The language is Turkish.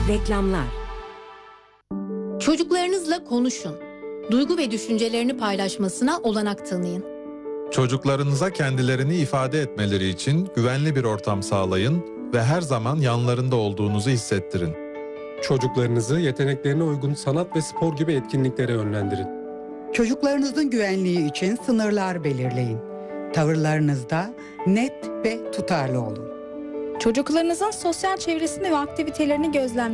Reklamlar. Çocuklarınızla konuşun. Duygu ve düşüncelerini paylaşmasına olanak tanıyın. Çocuklarınıza kendilerini ifade etmeleri için güvenli bir ortam sağlayın ve her zaman yanlarında olduğunuzu hissettirin. Çocuklarınızı yeteneklerine uygun sanat ve spor gibi etkinliklere yönlendirin. Çocuklarınızın güvenliği için sınırlar belirleyin. Tavırlarınızda net ve tutarlı olun. Çocuklarınızın sosyal çevresini ve aktivitelerini gözlemleyin.